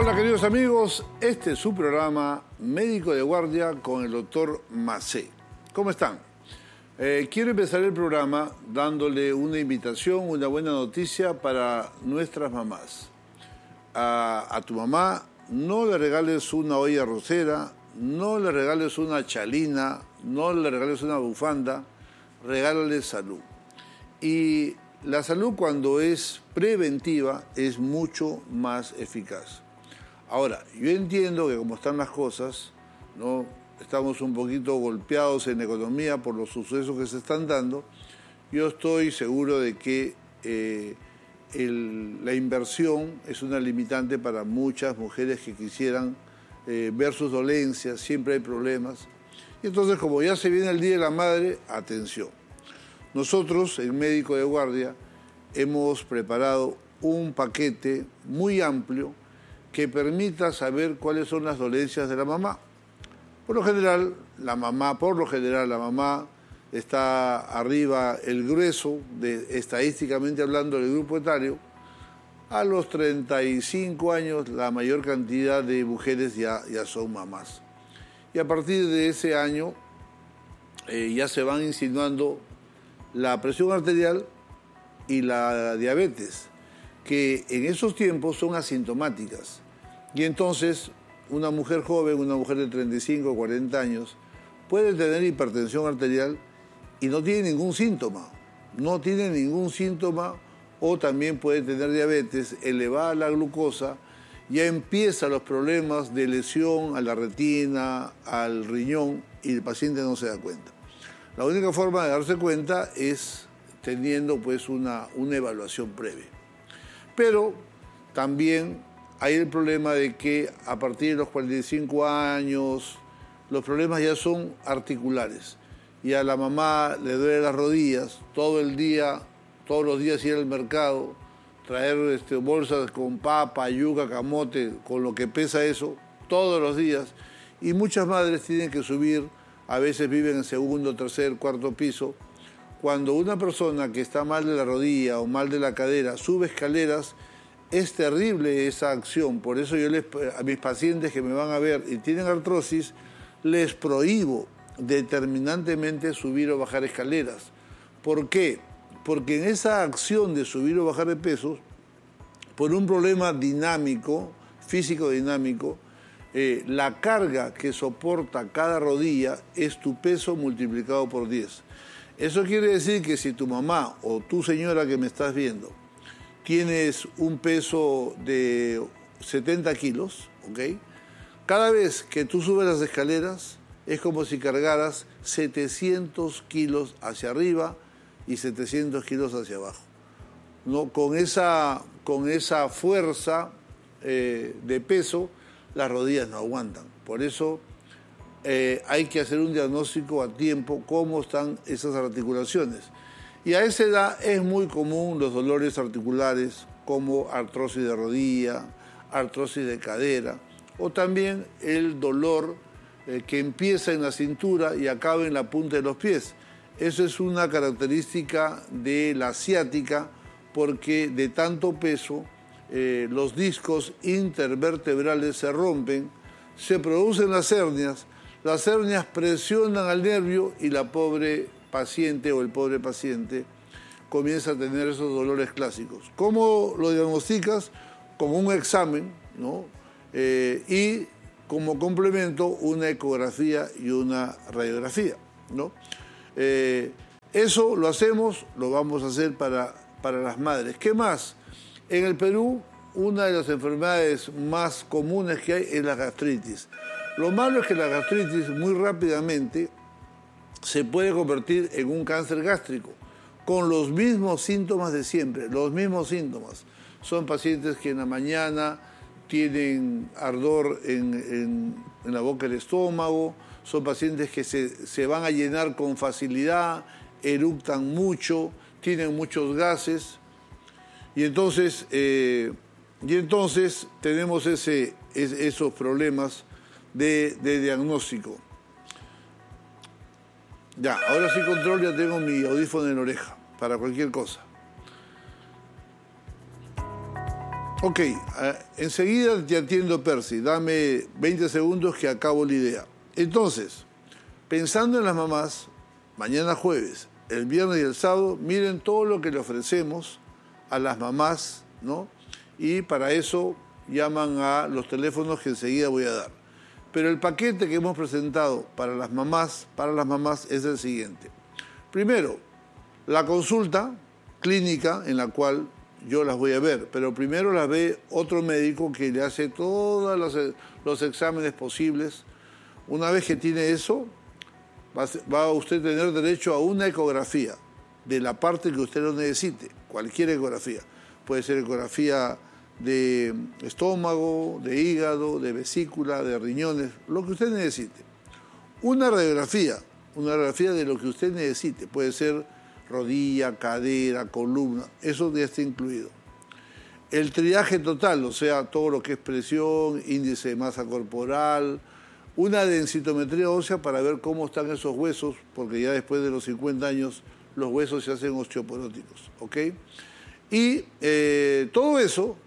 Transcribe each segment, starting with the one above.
Hola queridos amigos, este es su programa Médico de Guardia con el doctor Macé. ¿Cómo están? Quiero empezar el programa dándole una invitación, una buena noticia para nuestras mamás. A tu mamá no le regales una olla arrocera, no le regales una chalina, no le regales una bufanda, regálale salud. Y la salud cuando es preventiva es mucho más eficaz. Ahora, yo entiendo que como están las cosas, ¿no? Estamos un poquito golpeados en la economía por los sucesos que se están dando. Yo estoy seguro de que la inversión es una limitante para muchas mujeres que quisieran ver sus dolencias, siempre hay problemas. Y entonces, como ya se viene el Día de la Madre, atención. Nosotros, en Médico de Guardia, hemos preparado un paquete muy amplio que permita saber cuáles son las dolencias de la mamá. Por lo general, la mamá está arriba el grueso, estadísticamente hablando, del grupo etario. A los 35 años, la mayor cantidad de mujeres ya son mamás. Y a partir de ese año, ya se van insinuando la presión arterial y la diabetes, que en esos tiempos son asintomáticas. Y entonces, una mujer joven, una mujer de 35 o 40 años, puede tener hipertensión arterial y no tiene ningún síntoma. No tiene ningún síntoma, o también puede tener diabetes, elevada la glucosa, ya empiezan los problemas de lesión a la retina, al riñón, y el paciente no se da cuenta. La única forma de darse cuenta es teniendo pues una evaluación previa. Pero también hay el problema de que a partir de los 45 años los problemas ya son articulares. Y a la mamá le duele las rodillas todos los días ir al mercado, traer bolsas con papa, yuca, camote, con lo que pesa eso, todos los días. Y muchas madres tienen que subir, a veces viven en segundo, tercer, cuarto piso. Cuando una persona que está mal de la rodilla o mal de la cadera sube escaleras, es terrible esa acción. Por eso yo a mis pacientes que me van a ver y tienen artrosis, les prohíbo determinantemente subir o bajar escaleras. ¿Por qué? Porque en esa acción de subir o bajar de pesos, por un problema dinámico, físico dinámico, la carga que soporta cada rodilla es tu peso multiplicado por 10. Eso quiere decir que si tu mamá o tu señora que me estás viendo tienes un peso de 70 kilos, ¿ok? Cada vez que tú subes las escaleras es como si cargaras 700 kilos hacia arriba y 700 kilos hacia abajo, ¿no? Con esa fuerza de peso, las rodillas no aguantan. Por eso hay que hacer un diagnóstico a tiempo, cómo están esas articulaciones. Y a esa edad es muy común los dolores articulares como artrosis de rodilla, artrosis de cadera, o también el dolor que empieza en la cintura y acaba en la punta de los pies. Eso es una característica de la ciática, porque de tanto peso los discos intervertebrales se rompen, se producen las hernias presionan al nervio y la pobre paciente o el pobre paciente comienza a tener esos dolores clásicos. ¿Cómo lo diagnosticas? Como un examen, ¿no? Y como complemento una ecografía y una radiografía, ¿no? Eso lo vamos a hacer para las madres. ¿Qué más? En el Perú, una de las enfermedades más comunes que hay es la gastritis. Lo malo es que la gastritis muy rápidamente se puede convertir en un cáncer gástrico, con los mismos síntomas de siempre, los mismos síntomas. Son pacientes que en la mañana tienen ardor en la boca del estómago, son pacientes que se van a llenar con facilidad, eructan mucho, tienen muchos gases, y entonces tenemos esos problemas de diagnóstico. Ya, ahora sí control, ya tengo mi audífono en la oreja, para cualquier cosa. Ok, enseguida te atiendo, Percy. Dame 20 segundos que acabo la idea. Entonces, pensando en las mamás, mañana jueves, el viernes y el sábado, miren todo lo que le ofrecemos a las mamás, ¿no? Y para eso llaman a los teléfonos que enseguida voy a dar. Pero el paquete que hemos presentado para las mamás es el siguiente. Primero, la consulta clínica en la cual yo las voy a ver, pero primero las ve otro médico que le hace todos los exámenes posibles. Una vez que tiene eso, va a usted tener derecho a una ecografía de la parte que usted lo necesite, cualquier ecografía. Puede ser ecografía de estómago, de hígado, de vesícula, de riñones, lo que usted necesite. Una radiografía de lo que usted necesite, puede ser rodilla, cadera, columna, eso ya está incluido. El triaje total, o sea, todo lo que es presión, índice de masa corporal, una densitometría ósea para ver cómo están esos huesos, porque ya después de los 50 años los huesos se hacen osteoporóticos, ¿ok? Y todo eso,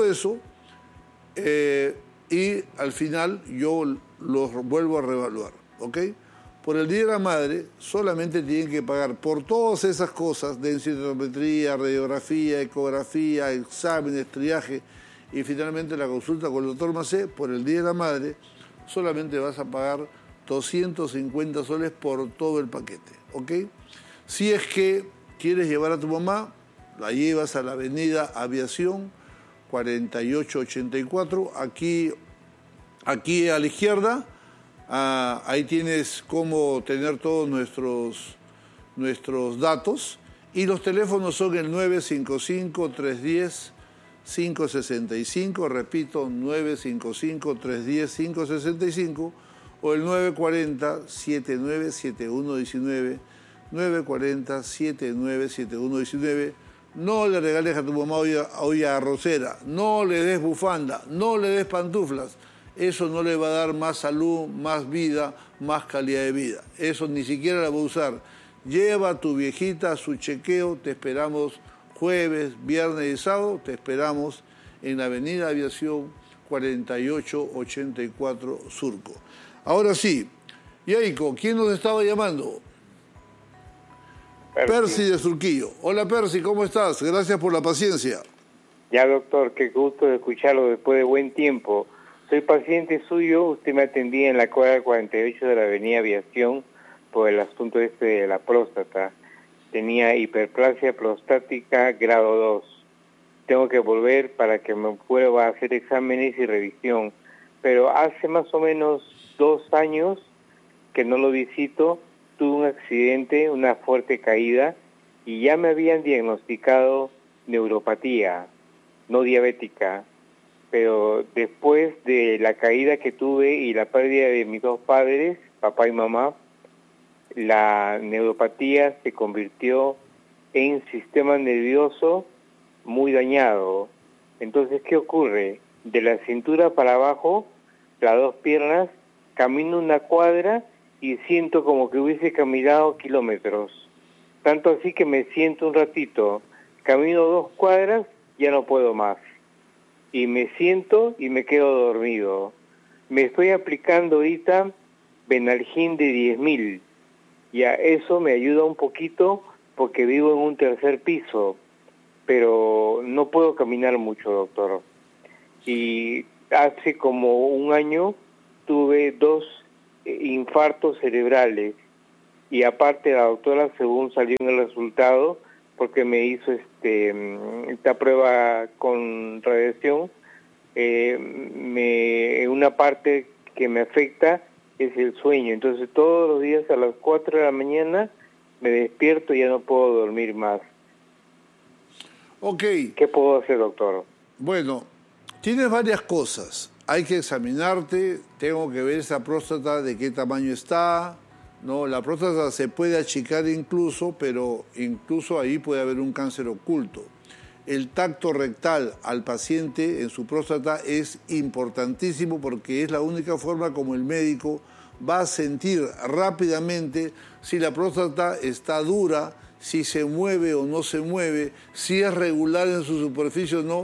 y al final yo los vuelvo a reevaluar, ¿ok? Por el Día de la Madre solamente tienen que pagar por todas esas cosas, densitometría, radiografía, ecografía, exámenes, triaje y finalmente la consulta con el doctor Macé. Por el Día de la Madre solamente vas a pagar 250 soles por todo el paquete, ¿ok? Si es que quieres llevar a tu mamá, la llevas a la avenida Aviación 4884, aquí a la izquierda. Ahí tienes cómo tener todos nuestros datos y los teléfonos son el 955-310-565, repito, 955-310-565 o el 940-797119, 940-797119. No le regales a tu mamá olla arrocera, no le des bufanda, no le des pantuflas. Eso no le va a dar más salud, más vida, más calidad de vida. Eso ni siquiera la va a usar. Lleva a tu viejita a su chequeo, te esperamos jueves, viernes y sábado, te esperamos en la avenida Aviación 4884 Surco. Ahora sí, Yaico, ¿quién nos estaba llamando? Percy de Surquillo. Hola Percy, ¿cómo estás? Gracias por la paciencia. Ya doctor, qué gusto de escucharlo después de buen tiempo. Soy paciente suyo, usted me atendía en la cuadra 48 de la avenida Aviación por el asunto de la próstata. Tenía hiperplasia prostática grado 2. Tengo que volver para que me vuelva a hacer exámenes y revisión. Pero hace más o menos 2 años que no lo visito, tuve un accidente, una fuerte caída, y ya me habían diagnosticado neuropatía, no diabética. Pero después de la caída que tuve y la pérdida de mis dos padres, papá y mamá, la neuropatía se convirtió en sistema nervioso muy dañado. Entonces, ¿qué ocurre? De la cintura para abajo, las dos piernas, camino una cuadra y siento como que hubiese caminado kilómetros. Tanto así que me siento un ratito, camino 2 cuadras, ya no puedo más. Y me siento y me quedo dormido. Me estoy aplicando ahorita Benalgin de 10.000. Ya eso me ayuda un poquito porque vivo en un 3er piso, pero no puedo caminar mucho, doctor. Y hace como 1 año tuve 2 infartos cerebrales y aparte la doctora, según salió en el resultado, porque me hizo esta prueba con radiación, una parte que me afecta es el sueño. Entonces todos los días a las 4 de la mañana me despierto y ya no puedo dormir más. Ok. ¿Qué puedo hacer, doctor? Bueno, tienes varias cosas. Hay que examinarte, tengo que ver esa próstata, de qué tamaño está, ¿no? La próstata se puede achicar incluso, pero incluso ahí puede haber un cáncer oculto. El tacto rectal al paciente en su próstata es importantísimo porque es la única forma como el médico va a sentir rápidamente si la próstata está dura, si se mueve o no se mueve, si es regular en su superficie o no.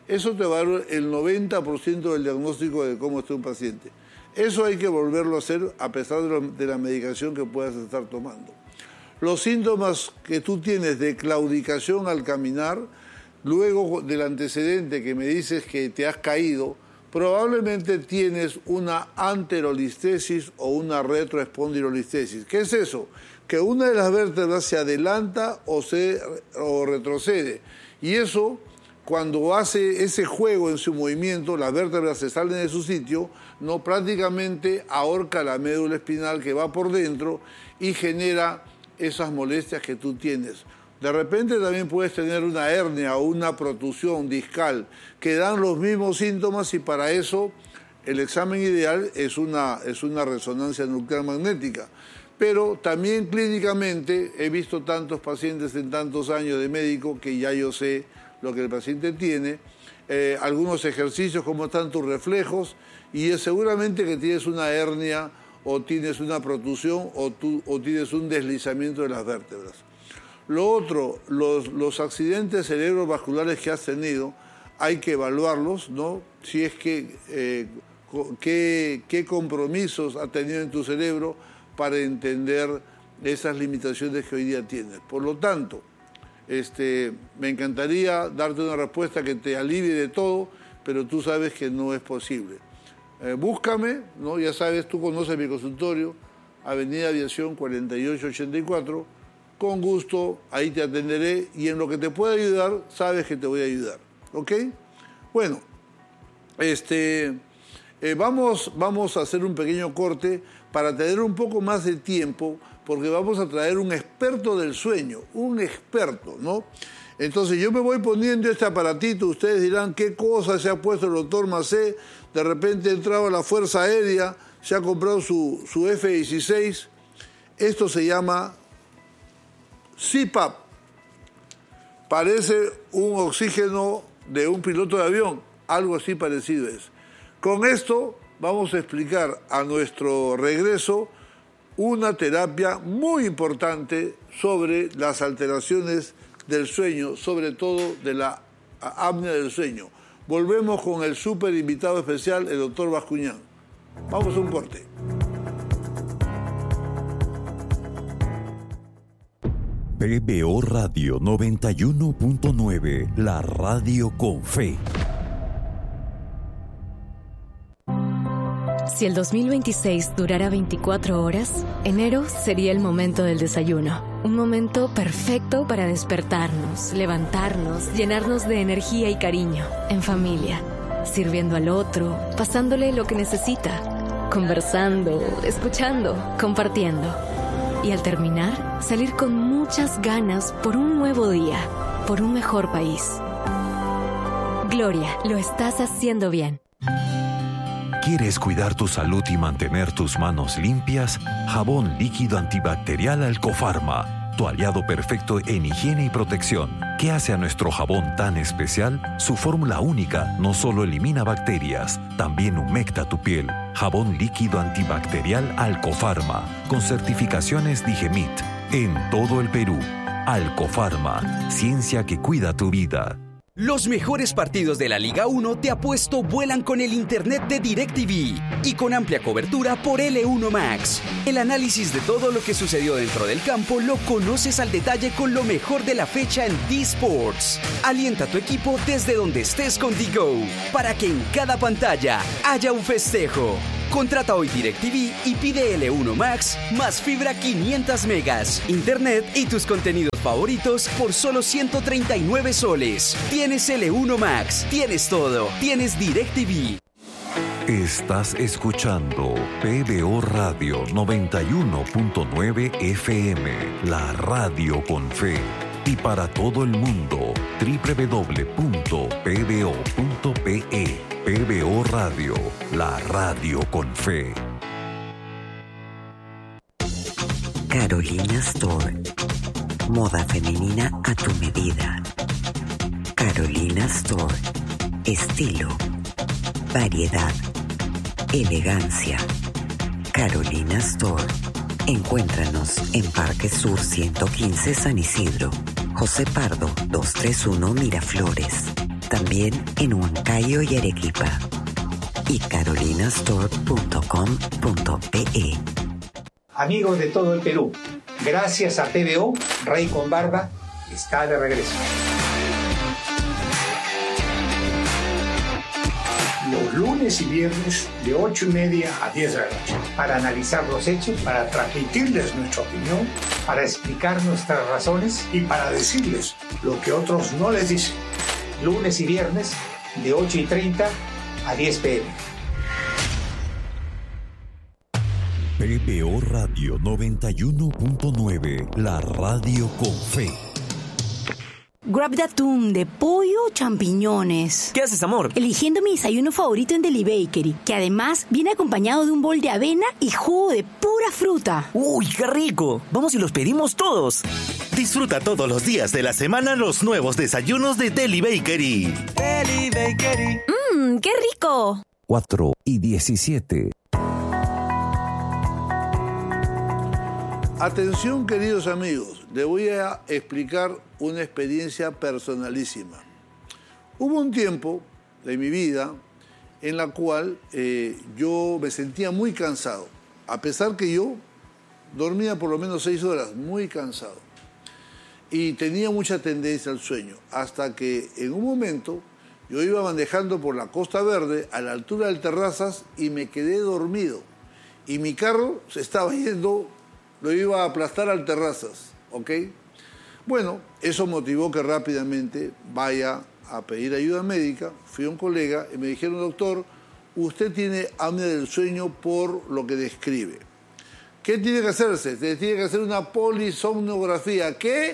Eso te va a dar el 90% del diagnóstico de cómo está un paciente. Eso hay que volverlo a hacer a pesar de la medicación que puedas estar tomando. Los síntomas que tú tienes de claudicación al caminar, luego del antecedente que me dices que te has caído, probablemente tienes una anterolistesis o una retroespondilolistesis. ¿Qué es eso? Que una de las vértebras se adelanta o retrocede. Y eso, cuando hace ese juego en su movimiento, las vértebras se salen de su sitio, no, prácticamente ahorca la médula espinal que va por dentro y genera esas molestias que tú tienes. De repente también puedes tener una hernia o una protusión discal que dan los mismos síntomas, y para eso el examen ideal es una resonancia nuclear magnética. Pero también clínicamente he visto tantos pacientes en tantos años de médico que ya yo sé lo que el paciente tiene, algunos ejercicios, cómo están tus reflejos, y es seguramente que tienes una hernia o tienes una protusión o tienes un deslizamiento de las vértebras. Lo otro, los accidentes cerebrovasculares que has tenido, hay que evaluarlos, ¿no? Si es que, qué compromisos ha tenido en tu cerebro para entender esas limitaciones que hoy día tienes. Por lo tanto, me encantaría darte una respuesta que te alivie de todo, pero tú sabes que no es posible. Búscame, ¿no? Ya sabes, tú conoces mi consultorio, Avenida Aviación 4884, con gusto, ahí te atenderé, y en lo que te pueda ayudar, sabes que te voy a ayudar, ¿ok? Bueno, vamos a hacer un pequeño corte para tener un poco más de tiempo, porque vamos a traer un experto del sueño, un experto, ¿no? Entonces yo me voy poniendo este aparatito, ustedes dirán, ¿qué cosa se ha puesto el doctor Macé? De repente ha entrado a la Fuerza Aérea, se ha comprado su F-16, esto se llama CPAP, parece un oxígeno de un piloto de avión, algo así parecido es. Con esto vamos a explicar a nuestro regreso una terapia muy importante sobre las alteraciones del sueño, sobre todo de la apnea del sueño. Volvemos con el súper invitado especial, el doctor Bascuñán. Vamos a un corte. PBO Radio 91.9, la radio con fe. Si el 2026 durara 24 horas, enero sería el momento del desayuno. Un momento perfecto para despertarnos, levantarnos, llenarnos de energía y cariño, en familia, sirviendo al otro, pasándole lo que necesita, conversando, escuchando, compartiendo. Y al terminar, salir con muchas ganas por un nuevo día, por un mejor país. Gloria, lo estás haciendo bien. ¿Quieres cuidar tu salud y mantener tus manos limpias? Jabón líquido antibacterial Alcofarma, tu aliado perfecto en higiene y protección. ¿Qué hace a nuestro jabón tan especial? Su fórmula única no solo elimina bacterias, también humecta tu piel. Jabón líquido antibacterial Alcofarma, con certificaciones Digemit, en todo el Perú. Alcofarma, ciencia que cuida tu vida. Los mejores partidos de la Liga 1 te apuesto vuelan con el internet de DirecTV y con amplia cobertura por L1 Max. El análisis de todo lo que sucedió dentro del campo lo conoces al detalle con lo mejor de la fecha en D-Sports. Alienta a tu equipo desde donde estés con D-Go para que en cada pantalla haya un festejo. Contrata hoy DirecTV y pide L1 Max más fibra 500 megas, internet y tus contenidos favoritos por solo 139 soles. Tienes L1 Max, tienes todo, tienes DirecTV. Estás escuchando PBO Radio 91.9 FM, la radio con fe. Y para todo el mundo, www.pbo.pe. PBO Radio, la radio con fe. Carolina Store. Moda femenina a tu medida. Carolina Store. Estilo, variedad, elegancia. Carolina Store. Encuéntranos en Parque Sur 115 San Isidro, José Pardo 231 Miraflores. También en Huancayo y Arequipa. Y carolinastore.com.pe. Amigos de todo el Perú, gracias a PBO, Rey con Barba está de regreso. Los lunes y viernes de 8:30 a 10 de la noche, para analizar los hechos, para transmitirles nuestra opinión, para explicar nuestras razones y para decirles lo que otros no les dicen. Lunes y viernes de 8:30 a 10 p.m. PBO Radio 91.9, la radio con fe. Grab de atún, de pollo o champiñones. ¿Qué haces, amor? Eligiendo mi desayuno favorito en Deli Bakery, que además viene acompañado de un bol de avena y jugo de pura fruta. ¡Uy, qué rico! Vamos y los pedimos todos. Disfruta todos los días de la semana los nuevos desayunos de Deli Bakery. Deli Bakery. ¡Qué rico! 4:17. Atención, queridos amigos, les voy a explicar una experiencia personalísima. Hubo un tiempo de mi vida en la cual yo me sentía muy cansado, a pesar que yo dormía por lo menos 6 horas, muy cansado. Y tenía mucha tendencia al sueño, hasta que en un momento yo iba manejando por la Costa Verde a la altura del Terrazas y me quedé dormido. Y mi carro se estaba yendo, lo iba a aplastar al Terrazas, ¿ok? Bueno, eso motivó que rápidamente vaya a pedir ayuda médica. Fui a un colega y me dijeron, doctor, usted tiene apnea del sueño por lo que describe. ¿Qué tiene que hacerse? Se tiene que hacer una polisomnografía. ¿Qué?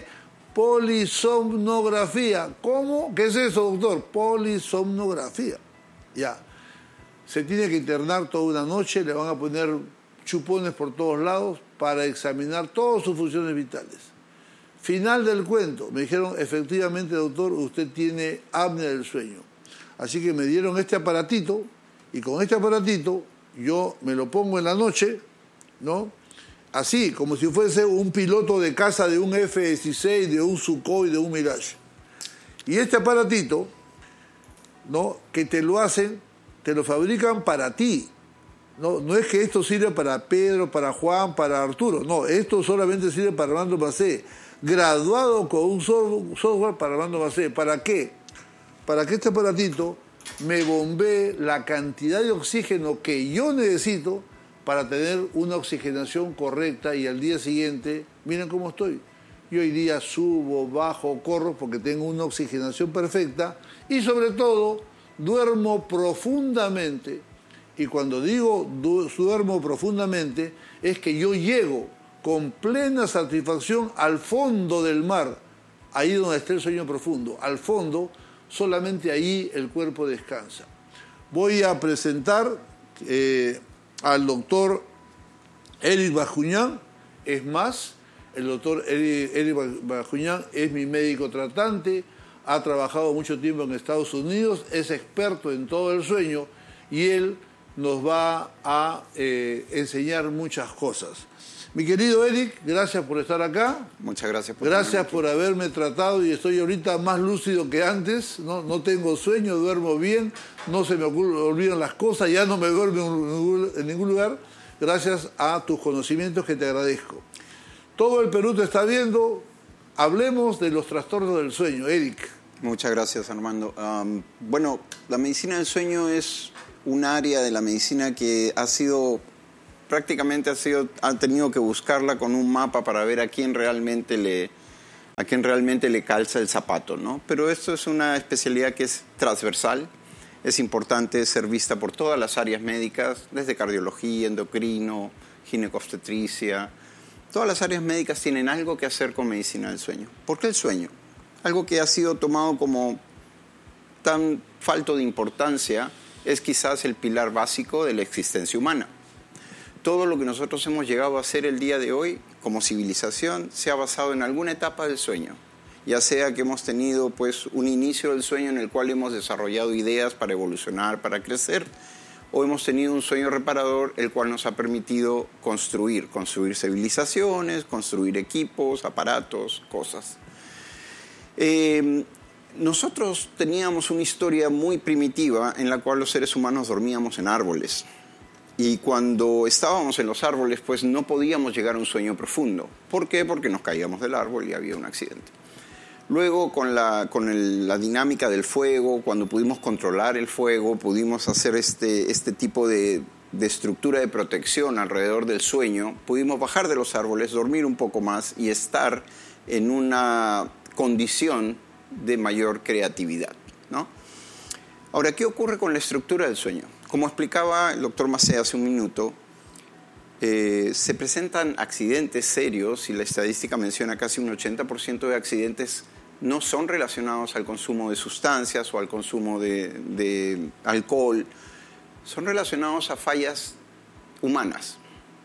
Polisomnografía. ¿Cómo? ¿Qué es eso, doctor? Polisomnografía. Ya. Se tiene que internar toda una noche, le van a poner chupones por todos lados para examinar todas sus funciones vitales. Final del cuento. Me dijeron, efectivamente, doctor, usted tiene apnea del sueño. Así que me dieron este aparatito y con este aparatito yo me lo pongo en la noche, ¿no? Así, como si fuese un piloto de caza de un F-16, de un Sukhoi, de un Mirage. Y este aparatito, ¿no? Que te lo hacen, te lo fabrican para ti. No es que esto sirve para Pedro, para Juan, para Arturo. No, esto solamente sirve para Armando Macé. Graduado con un software para Armando Macé. ¿Para qué? Para que este aparatito me bombee la cantidad de oxígeno que yo necesito para tener una oxigenación correcta y al día siguiente, miren cómo estoy. Yo hoy día subo, bajo, corro porque tengo una oxigenación perfecta y sobre todo duermo profundamente. Y cuando digo duermo profundamente es que yo llego con plena satisfacción al fondo del mar, ahí donde está el sueño profundo. Al fondo, solamente ahí el cuerpo descansa. Voy a presentar al doctor Eric Bascuñán. Es más, el doctor Eric Bascuñán es mi médico tratante, ha trabajado mucho tiempo en Estados Unidos, es experto en todo el sueño y él nos va a enseñar muchas cosas. Mi querido Eric, gracias por estar acá. Muchas gracias. Gracias por haberme tratado y estoy ahorita más lúcido que antes. No tengo sueño, duermo bien, no se me olvidan las cosas, ya no me duermo en ningún lugar. Gracias a tus conocimientos que te agradezco. Todo el Perú te está viendo. Hablemos de los trastornos del sueño, Eric. Muchas gracias, Armando. Bueno, la medicina del sueño es un área de la medicina que ha tenido que buscarla con un mapa para ver a quién realmente le calza el zapato, ¿no? Pero esto es una especialidad que es transversal, es importante ser vista por todas las áreas médicas, desde cardiología, endocrino, ginecobstetricia. Todas las áreas médicas tienen algo que hacer con medicina del sueño. ¿Por qué el sueño? Algo que ha sido tomado como tan falto de importancia es quizás el pilar básico de la existencia humana. Todo lo que nosotros hemos llegado a hacer el día de hoy como civilización se ha basado en alguna etapa del sueño, ya sea que hemos tenido pues un inicio del sueño en el cual hemos desarrollado ideas para evolucionar, para crecer, o hemos tenido un sueño reparador el cual nos ha permitido construir civilizaciones, construir equipos, aparatos, cosas. nosotros teníamos una historia muy primitiva en la cual los seres humanos dormíamos en árboles. Y cuando estábamos en los árboles, pues no podíamos llegar a un sueño profundo. ¿Por qué? Porque nos caíamos del árbol y había un accidente. Luego, con la dinámica del fuego, cuando pudimos controlar el fuego, pudimos hacer este tipo de estructura de protección alrededor del sueño, pudimos bajar de los árboles, dormir un poco más y estar en una condición de mayor creatividad, ¿no? Ahora, ¿qué ocurre con la estructura del sueño? Como explicaba el doctor Macé hace un minuto, se presentan accidentes serios y la estadística menciona casi un 80% de accidentes no son relacionados al consumo de sustancias o al consumo de alcohol, son relacionados a fallas humanas.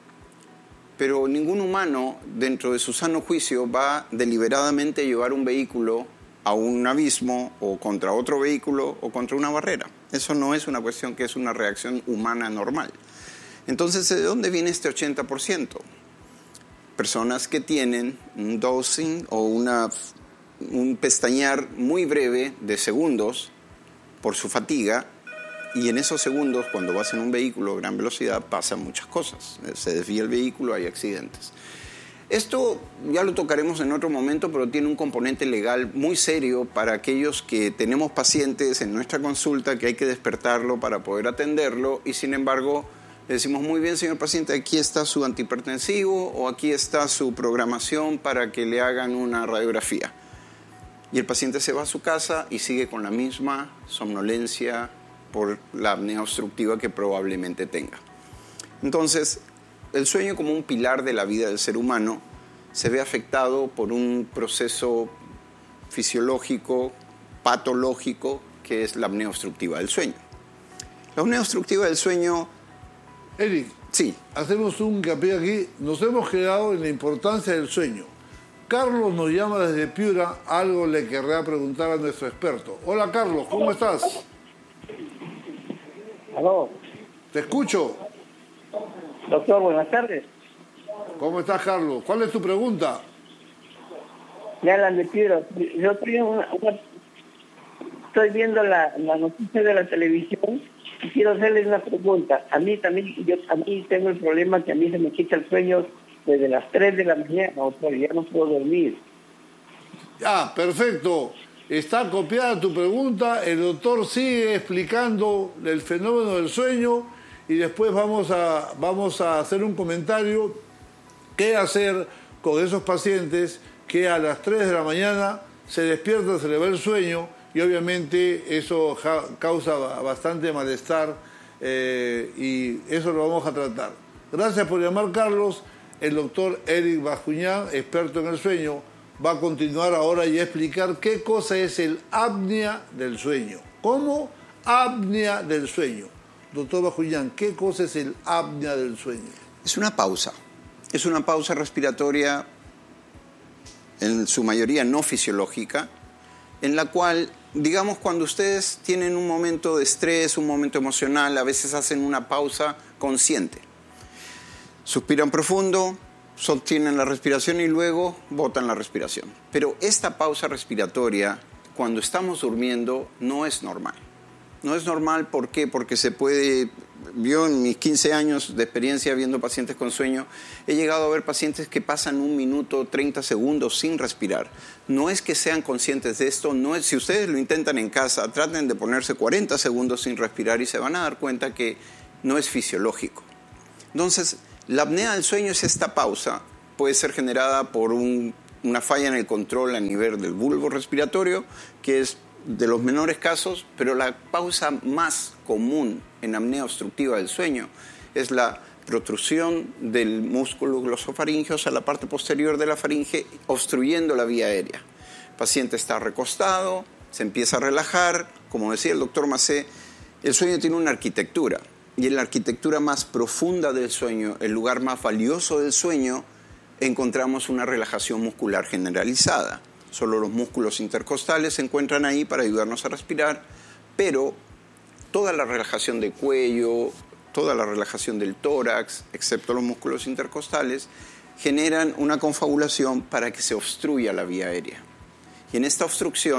Pero ningún humano, dentro de su sano juicio, va deliberadamente a llevar un vehículo a un abismo o contra otro vehículo o contra una barrera. Eso no es una cuestión que es una reacción humana normal. Entonces, ¿de dónde viene este 80%? Personas que tienen un dosing o un pestañear muy breve de segundos por su fatiga, y en esos segundos, cuando vas en un vehículo a gran velocidad, pasan muchas cosas. Se desvía el vehículo, hay accidentes. Esto ya lo tocaremos en otro momento, pero tiene un componente legal muy serio para aquellos que tenemos pacientes en nuestra consulta que hay que despertarlo para poder atenderlo y sin embargo le decimos, muy bien señor paciente, aquí está su antihipertensivo o aquí está su programación para que le hagan una radiografía. Y el paciente se va a su casa y sigue con la misma somnolencia por la apnea obstructiva que probablemente tenga. Entonces, el sueño como un pilar de la vida del ser humano se ve afectado por un proceso fisiológico, patológico, que es la apnea obstructiva del sueño. La apnea obstructiva del sueño... Eric, sí. Hacemos un hincapié aquí. Nos hemos quedado en la importancia del sueño. Carlos nos llama desde Piura. Algo le querrá preguntar a nuestro experto. Hola, Carlos, ¿cómo estás? Aló. Te escucho. Doctor, buenas tardes. ¿Cómo estás, Carlos? ¿Cuál es tu pregunta? Me hablan de Piura. Yo estoy viendo la noticia de la televisión y quiero hacerles una pregunta. A mí tengo el problema que a mí se me quita el sueño desde las 3 de la mañana, doctor, ya no puedo dormir. Ah, perfecto. Está copiada tu pregunta. El doctor sigue explicando el fenómeno del sueño y después vamos a hacer un comentario. ¿Qué hacer con esos pacientes que a las 3 de la mañana se despiertan, se les va el sueño y obviamente eso causa bastante malestar y eso lo vamos a tratar? Gracias por llamar, Carlos. El doctor Eric Bascuñán, experto en el sueño, va a continuar ahora y a explicar qué cosa es el apnea del sueño. ¿Cómo? Apnea del sueño. Doctor Bascuñán, ¿qué cosa es el apnea del sueño? Es una pausa. Es una pausa respiratoria, en su mayoría no fisiológica, en la cual, digamos, cuando ustedes tienen un momento de estrés, un momento emocional, a veces hacen una pausa consciente. Suspiran profundo, sostienen la respiración y luego botan la respiración. Pero esta pausa respiratoria, cuando estamos durmiendo, no es normal. No es normal, ¿por qué? Porque se puede... Yo en mis 15 años de experiencia viendo pacientes con sueño, he llegado a ver pacientes que pasan 1 minuto, 30 segundos sin respirar. No es que sean conscientes de esto, no es, si ustedes lo intentan en casa, traten de ponerse 40 segundos sin respirar y se van a dar cuenta que no es fisiológico. Entonces, la apnea del sueño es esta pausa, puede ser generada por una falla en el control a nivel del bulbo respiratorio, que es de los menores casos, pero la pausa más común en apnea obstructiva del sueño es la protrusión del músculo glosofaríngeo a la parte posterior de la faringe, obstruyendo la vía aérea. El paciente está recostado, se empieza a relajar. Como decía el doctor Macé, el sueño tiene una arquitectura, y en la arquitectura más profunda del sueño, el lugar más valioso del sueño, encontramos una relajación muscular generalizada. Solo los músculos intercostales se encuentran ahí para ayudarnos a respirar, pero toda la relajación del cuello, toda la relajación del tórax, excepto los músculos intercostales, generan una confabulación para que se obstruya la vía aérea. Y en esta obstrucción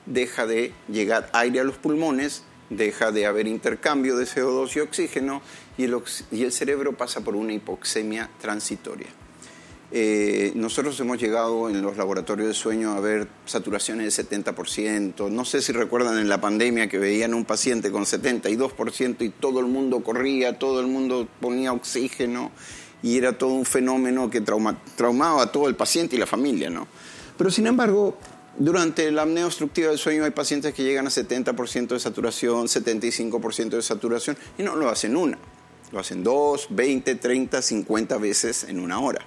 deja de llegar aire a los pulmones, deja de haber intercambio de CO2 y oxígeno y el cerebro pasa por una hipoxemia transitoria. Nosotros hemos llegado en los laboratorios de sueño a ver saturaciones de 70%. No sé si recuerdan en la pandemia que veían un paciente con 72% y todo el mundo corría, todo el mundo ponía oxígeno y era todo un fenómeno que traumaba a todo el paciente y la familia, ¿no? Pero sin embargo, durante la apnea obstructiva del sueño hay pacientes que llegan a 70% de saturación, 75% de saturación y no lo hacen una, lo hacen 2, 20, 30, 50 veces en una hora.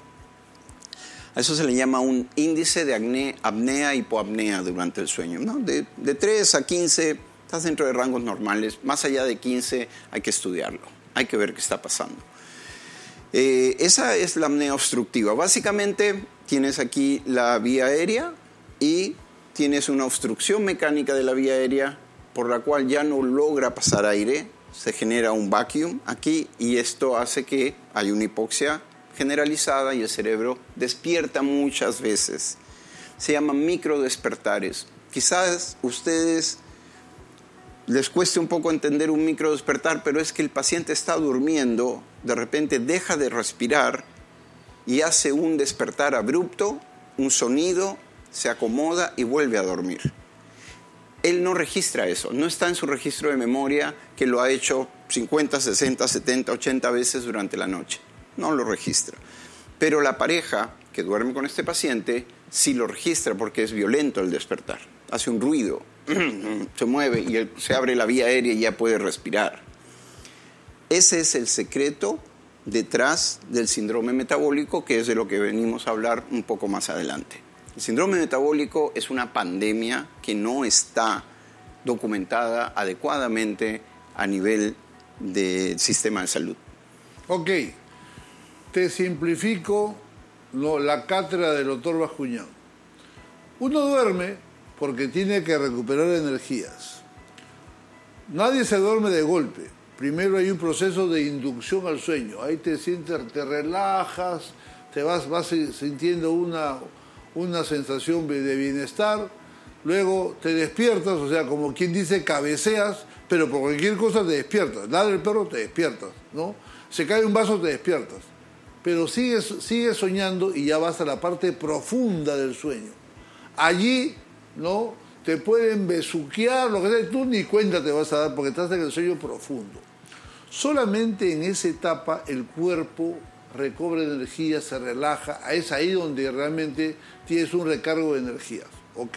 A eso se le llama un índice de apnea hipoapnea durante el sueño, ¿no? De 3 a 15 estás dentro de rangos normales, más allá de 15 hay que estudiarlo, hay que ver qué está pasando. Esa es la apnea obstructiva. Básicamente tienes aquí la vía aérea y tienes una obstrucción mecánica de la vía aérea por la cual ya no logra pasar aire, se genera un vacuum aquí y esto hace que haya una hipoxia generalizada y el cerebro despierta muchas veces. Se llaman microdespertares. Quizás ustedes les cueste un poco entender un microdespertar, pero es que el paciente está durmiendo, de repente deja de respirar y hace un despertar abrupto, un sonido, se acomoda y vuelve a dormir. Él no registra eso, no está en su registro de memoria que lo ha hecho 50, 60, 70, 80 veces durante la noche. No lo registra. Pero la pareja que duerme con este paciente sí lo registra porque es violento el despertar. Hace un ruido, se mueve y se abre la vía aérea y ya puede respirar. Ese es el secreto detrás del síndrome metabólico, que es de lo que venimos a hablar un poco más adelante. El síndrome metabólico es una pandemia que no está documentada adecuadamente a nivel del sistema de salud. Ok, te simplifico la cátedra del doctor Bascuñán. Uno duerme porque tiene que recuperar energías. Nadie se duerme de golpe. Primero hay un proceso de inducción al sueño. Ahí te sientes, te relajas, te vas sintiendo una sensación de bienestar. Luego te despiertas, o sea, como quien dice, cabeceas, pero por cualquier cosa te despiertas. Ladra el perro, te despiertas, ¿no? Se cae un vaso, te despiertas. Pero sigues soñando y ya vas a la parte profunda del sueño. Allí, ¿no?, te pueden besuquear, lo que sea, tú ni cuenta te vas a dar porque estás en el sueño profundo. Solamente en esa etapa el cuerpo recobra energía, se relaja, es ahí donde realmente tienes un recargo de energías, ¿ok?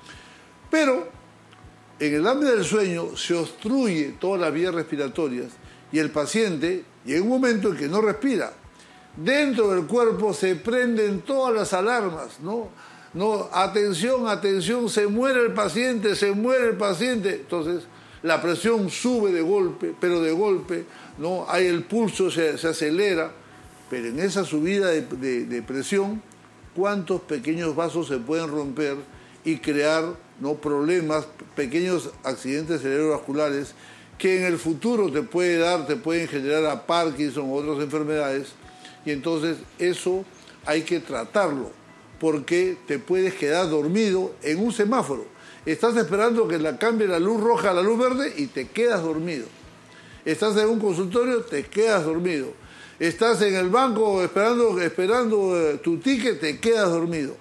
Pero en el apnea del sueño se obstruye todas las vías respiratorias y el paciente llega un momento en que no respira. Dentro del cuerpo se prenden todas las alarmas, ¿no? No, atención, atención, se muere el paciente, se muere el paciente. Entonces la presión sube de golpe, pero de golpe, ¿no? Hay el pulso, se acelera, pero en esa subida de presión, ¿cuántos pequeños vasos se pueden romper y crear, ¿no?, problemas, pequeños accidentes cerebrovasculares que en el futuro te pueden generar a Parkinson u otras enfermedades? Y entonces eso hay que tratarlo, porque te puedes quedar dormido en un semáforo. Estás esperando que cambie la luz roja a la luz verde y te quedas dormido. Estás en un consultorio, te quedas dormido. Estás en el banco esperando tu ticket, te quedas dormido.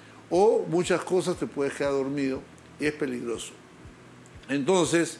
O muchas cosas te puedes quedar dormido y es peligroso. Entonces,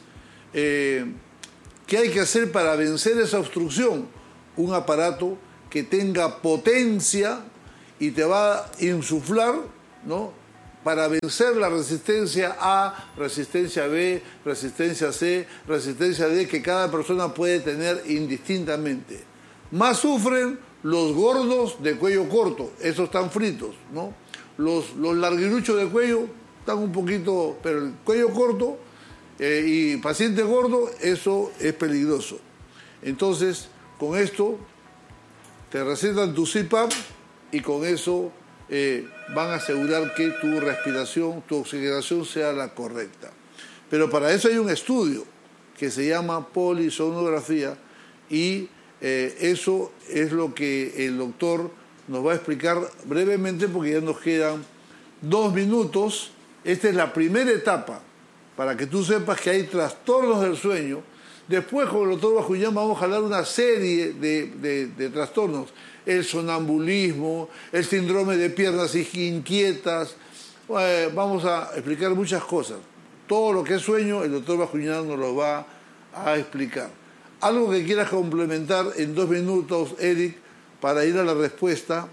¿qué hay que hacer para vencer esa obstrucción? Un aparato que tenga potencia y te va a insuflar, ¿no?, para vencer la resistencia A, resistencia B, resistencia C, resistencia D, que cada persona puede tener indistintamente. Más sufren los gordos de cuello corto, esos están fritos, ¿no? Los larguiruchos de cuello están un poquito, pero el cuello corto y paciente gordo, eso es peligroso. Entonces, con esto te recetan tu CPAP y con eso van a asegurar que tu respiración, tu oxigenación sea la correcta. Pero para eso hay un estudio que se llama polisonografía y eso es lo que el doctor nos va a explicar brevemente porque ya nos quedan 2 minutos. Esta es la primera etapa para que tú sepas que hay trastornos del sueño. Después, con el doctor Bascuñán, vamos a hablar una serie de trastornos. El sonambulismo, el síndrome de piernas inquietas. Vamos a explicar muchas cosas. Todo lo que es sueño, el doctor Bascuñán nos lo va a explicar. Algo que quieras complementar en 2 minutos, Eric, para ir a la respuesta.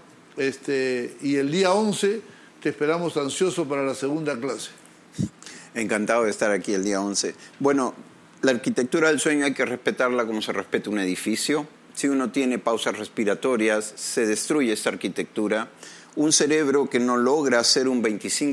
Y el día 11 te esperamos ansioso para la segunda clase. Encantado de estar aquí el día 11. Bueno, la arquitectura del sueño hay que respetarla como se respeta un edificio. Si uno tiene pausas respiratorias, se destruye esta arquitectura. Un cerebro que no logra hacer un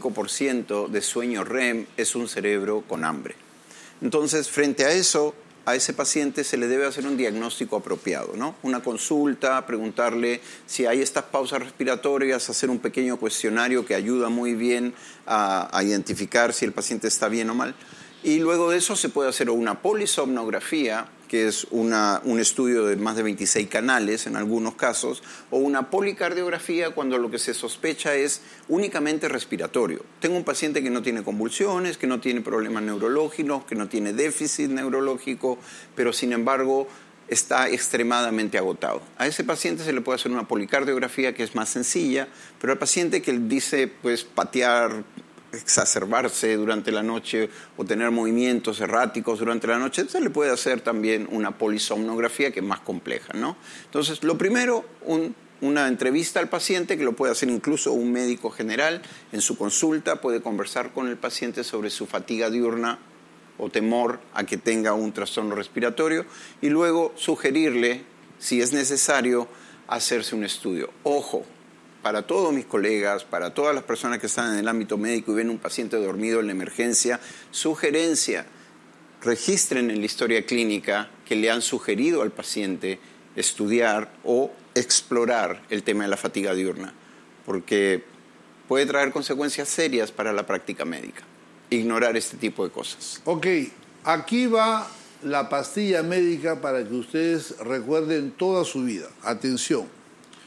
25% de sueño REM es un cerebro con hambre. Entonces, frente a eso, a ese paciente se le debe hacer un diagnóstico apropiado, ¿no? Una consulta, preguntarle si hay estas pausas respiratorias, hacer un pequeño cuestionario que ayuda muy bien a identificar si el paciente está bien o mal. Y luego de eso se puede hacer una polisomnografía, que es un estudio de más de 26 canales en algunos casos, o una policardiografía cuando lo que se sospecha es únicamente respiratorio. Tengo un paciente que no tiene convulsiones, que no tiene problemas neurológicos, que no tiene déficit neurológico, pero sin embargo está extremadamente agotado. A ese paciente se le puede hacer una policardiografía que es más sencilla, pero al paciente que dice pues patear, exacerbarse durante la noche o tener movimientos erráticos durante la noche, se le puede hacer también una polisomnografía que es más compleja, ¿no? Entonces, lo primero, una entrevista al paciente, que lo puede hacer incluso un médico general en su consulta, puede conversar con el paciente sobre su fatiga diurna o temor a que tenga un trastorno respiratorio y luego sugerirle, si es necesario, hacerse un estudio. Ojo, para todos mis colegas, para todas las personas que están en el ámbito médico y ven un paciente dormido en la emergencia, sugerencia, registren en la historia clínica que le han sugerido al paciente estudiar o explorar el tema de la fatiga diurna, porque puede traer consecuencias serias para la práctica médica, ignorar este tipo de cosas. Ok, aquí va la pastilla médica para que ustedes recuerden toda su vida. Atención.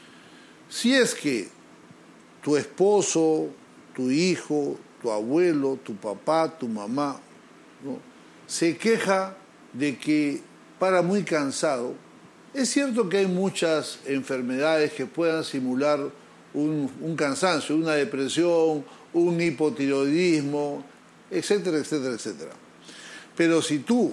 Si es que tu esposo, tu hijo, tu abuelo, tu papá, tu mamá, ¿no?, se queja de que para muy cansado, es cierto que hay muchas enfermedades que puedan simular un cansancio, una depresión, un hipotiroidismo, etcétera, etcétera, etcétera. Pero si tú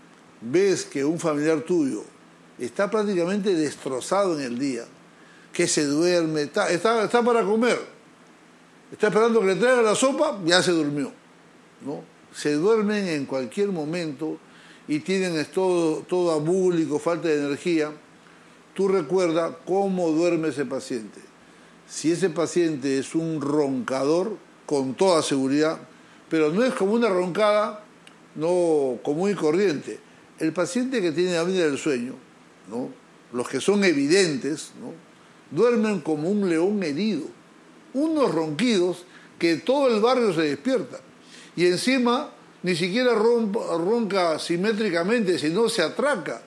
ves que un familiar tuyo está prácticamente destrozado en el día, que se duerme, está para comer, está esperando que le traigan la sopa, ya se durmió, ¿no? Se duermen en cualquier momento y tienen todo abúlico, falta de energía. Tú recuerda cómo duerme ese paciente. Si ese paciente es un roncador, con toda seguridad, pero no es como una roncada no común y corriente. El paciente que tiene apnea del sueño, ¿no?, los que son evidentes, ¿no?, duermen como un león herido, unos ronquidos que todo el barrio se despierta. Y encima ni siquiera ronca simétricamente, sino se atraca.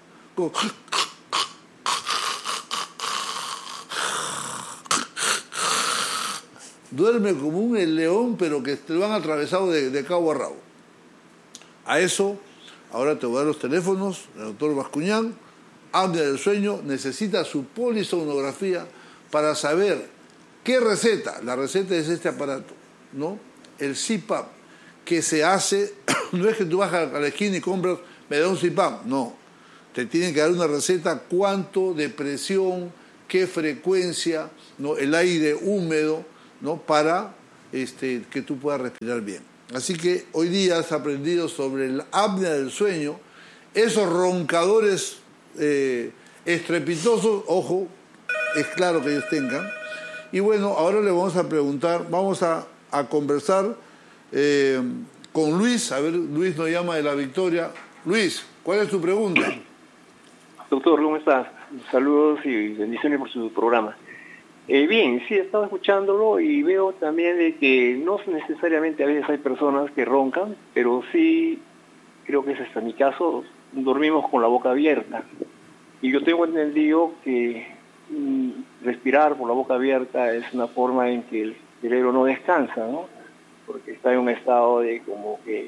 Duerme como un león, pero que te lo han atravesado de cabo a rabo. A eso, ahora te voy a dar los teléfonos del doctor Bascuñán. Apnea del sueño, necesita su polisomnografía para saber qué receta. La receta es este aparato, ¿no? El CPAP, que se hace, no es que tú vas a la esquina y compras, me da un CPAP, no. Te tienen que dar una receta, cuánto de presión, qué frecuencia, ¿no?, el aire húmedo, ¿no?, para que tú puedas respirar bien. Así que hoy día has aprendido sobre la apnea del sueño, esos roncadores estrepitosos, ojo, es claro que ellos tengan. Y bueno, ahora le vamos a preguntar, vamos a conversar con Luis. A ver, Luis nos llama de La Victoria. Luis, ¿cuál es tu pregunta? Doctor, ¿cómo estás? Saludos y bendiciones por su programa. Bien, sí, estaba escuchándolo y veo también de que no necesariamente a veces hay personas que roncan, pero sí, creo que ese es mi caso, dormimos con la boca abierta. Y yo tengo entendido que respirar por la boca abierta es una forma en que el cerebro no descansa, ¿no? Porque está en un estado de como que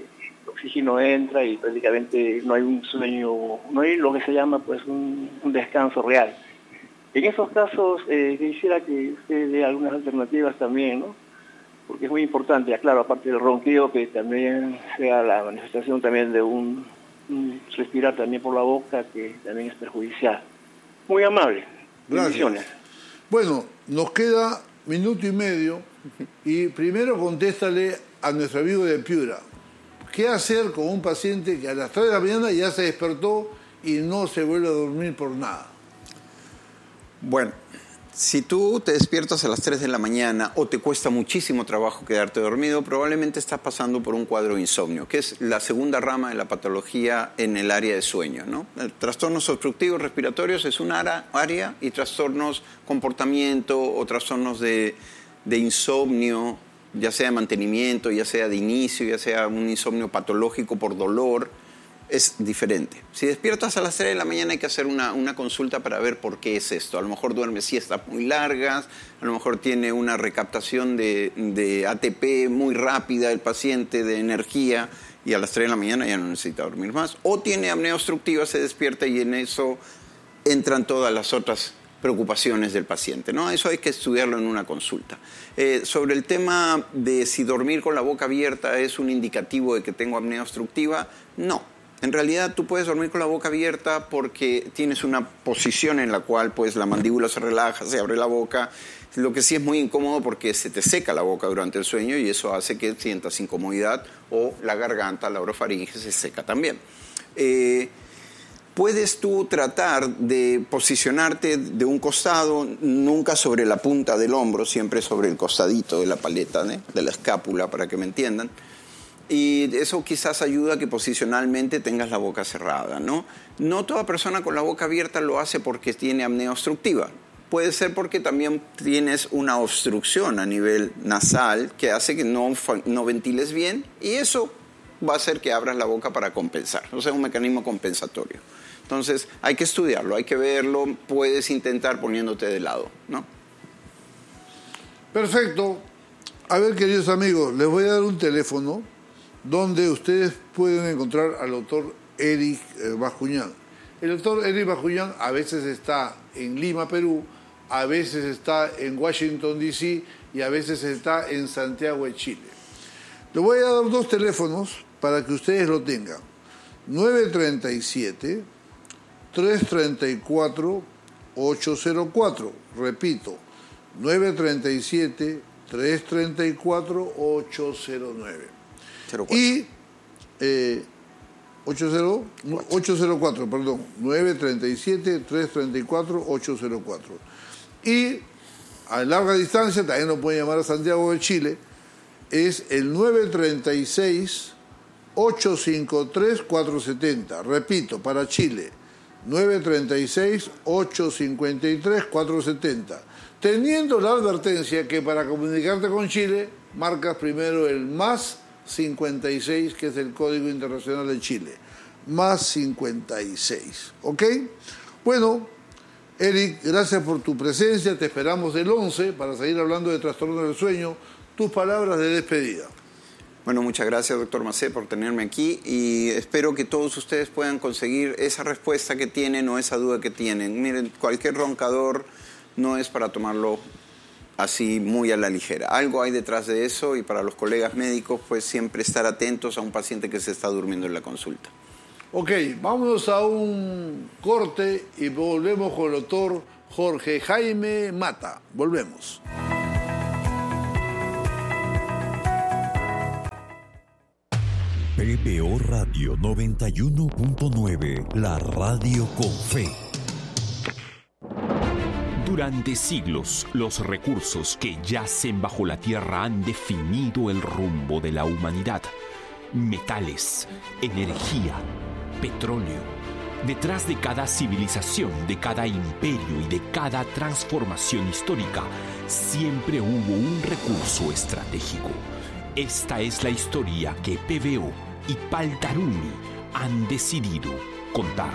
el oxígeno entra y prácticamente no hay un sueño, no hay lo que se llama pues un descanso real. En esos casos quisiera que usted dé algunas alternativas también, ¿no? Porque es muy importante, claro, aparte del ronqueo, que también sea la manifestación también de un respirar también por la boca, que también es perjudicial. Muy amable. Gracias. Bueno, nos queda minuto y medio y primero contéstale a nuestro amigo de Piura. ¿Qué hacer con un paciente que a las 3 de la mañana ya se despertó y no se vuelve a dormir por nada? Bueno, si tú te despiertas a las 3 de la mañana o te cuesta muchísimo trabajo quedarte dormido, probablemente estás pasando por un cuadro de insomnio, que es la segunda rama de la patología en el área de sueño, ¿no? Trastornos obstructivos respiratorios es una área y trastornos comportamiento o trastornos de insomnio, ya sea de mantenimiento, ya sea de inicio, ya sea un insomnio patológico por dolor, es diferente. Si despiertas a las 3 de la mañana hay que hacer una consulta para ver por qué es esto. A lo mejor duerme siestas muy largas, a lo mejor tiene una recaptación de ATP muy rápida el paciente, de energía, y a las 3 de la mañana ya no necesita dormir más. O tiene apnea obstructiva, se despierta y en eso entran todas las otras preocupaciones del paciente, ¿no? Eso hay que estudiarlo en una consulta. Sobre el tema de si dormir con la boca abierta es un indicativo de que tengo apnea obstructiva, no. En realidad tú puedes dormir con la boca abierta porque tienes una posición en la cual pues la mandíbula se relaja, se abre la boca, lo que sí es muy incómodo porque se te seca la boca durante el sueño y eso hace que sientas incomodidad o la garganta, la orofaringe se seca también. Puedes tú tratar de posicionarte de un costado, nunca sobre la punta del hombro, siempre sobre el costadito de la paleta, ¿eh? De la escápula, para que me entiendan. Y eso quizás ayuda a que posicionalmente tengas la boca cerrada, ¿no? No toda persona con la boca abierta lo hace porque tiene apnea obstructiva. Puede ser porque también tienes una obstrucción a nivel nasal que hace que no ventiles bien y eso va a hacer que abras la boca para compensar. O sea, es un mecanismo compensatorio. Entonces, hay que estudiarlo, hay que verlo, puedes intentar poniéndote de lado, ¿no? Perfecto. A ver, queridos amigos, les voy a dar un teléfono donde ustedes pueden encontrar al doctor Eric Bascuñán. El doctor Eric Bascuñán a veces está en Lima, Perú, a veces está en Washington, D.C. y a veces está en Santiago de Chile. Les voy a dar 2 teléfonos para que ustedes lo tengan. 937-334-804. Repito, 937-334-809. Y 804, perdón, 937-334-804. Y a larga distancia, también lo pueden llamar a Santiago de Chile, es el 936-853-470. Repito, para Chile, 936-853-470. Teniendo la advertencia que para comunicarte con Chile, marcas primero el más 56, que es el Código Internacional de Chile. Más 56. ¿Ok? Bueno, Eric, gracias por tu presencia. Te esperamos el 11 para seguir hablando de trastornos del sueño. Tus palabras de despedida. Bueno, muchas gracias, doctor Macé, por tenerme aquí y espero que todos ustedes puedan conseguir esa respuesta que tienen o esa duda que tienen. Miren, cualquier roncador no es para tomarlo así muy a la ligera. Algo hay detrás de eso y para los colegas médicos, pues siempre estar atentos a un paciente que se está durmiendo en la consulta. Ok, vámonos a un corte y volvemos con el doctor Jorge Jaime Mata. Volvemos. PBO Radio 91.9, la radio con fe. Durante siglos, los recursos que yacen bajo la tierra han definido el rumbo de la humanidad. Metales, energía, petróleo. Detrás de cada civilización, de cada imperio y de cada transformación histórica, siempre hubo un recurso estratégico. Esta es la historia que PBO y Paltaruni han decidido contar.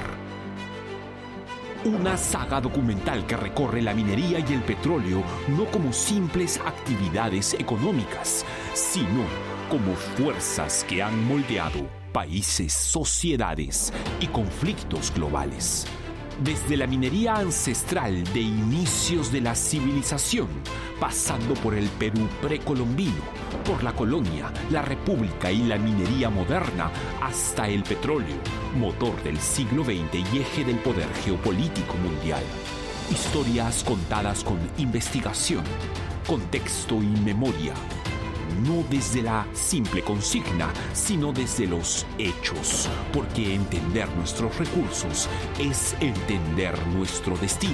Una saga documental que recorre la minería y el petróleo no como simples actividades económicas, sino como fuerzas que han moldeado países, sociedades y conflictos globales. Desde la minería ancestral de inicios de la civilización, pasando por el Perú precolombino, por la colonia, la república y la minería moderna, hasta el petróleo, motor del siglo XX y eje del poder geopolítico mundial. Historias contadas con investigación, contexto y memoria. No desde la simple consigna, sino desde los hechos, porque entender nuestros recursos es entender nuestro destino.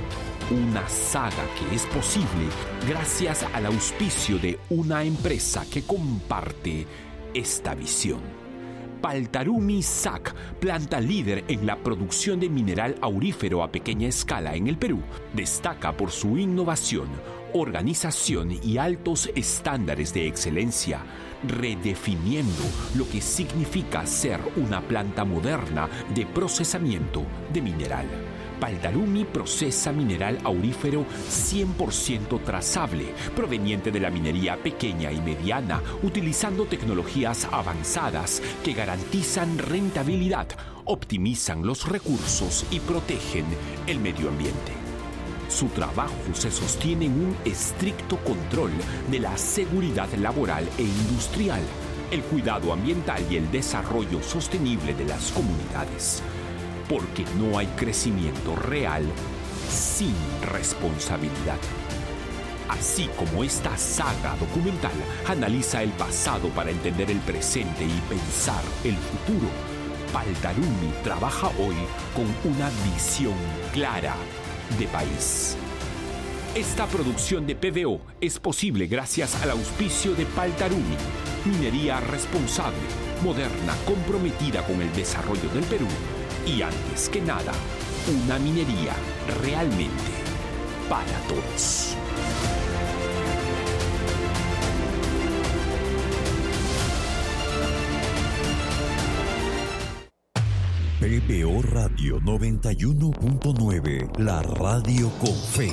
Una saga que es posible gracias al auspicio de una empresa que comparte esta visión. Paltarumi SAC, planta líder en la producción de mineral aurífero a pequeña escala en el Perú, destaca por su innovación, organización y altos estándares de excelencia, redefiniendo lo que significa ser una planta moderna de procesamiento de mineral. Paltarumi procesa mineral aurífero 100% trazable, proveniente de la minería pequeña y mediana, utilizando tecnologías avanzadas que garantizan rentabilidad, optimizan los recursos y protegen el medio ambiente. Su trabajo se sostiene en un estricto control de la seguridad laboral e industrial, el cuidado ambiental y el desarrollo sostenible de las comunidades. Porque no hay crecimiento real sin responsabilidad. Así como esta saga documental analiza el pasado para entender el presente y pensar el futuro, Paltarumi trabaja hoy con una visión clara de país. Esta producción de PVO es posible gracias al auspicio de Paltarumi, minería responsable, moderna, comprometida con el desarrollo del Perú y, antes que nada, una minería realmente para todos. PBO Radio 91.9, la radio con fe.